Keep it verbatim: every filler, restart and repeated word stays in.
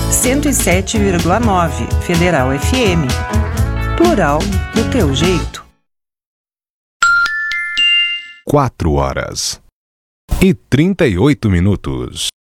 cento e sete vírgula nove Federal F M. Plural do teu jeito. Quatro horas e trinta e oito minutos.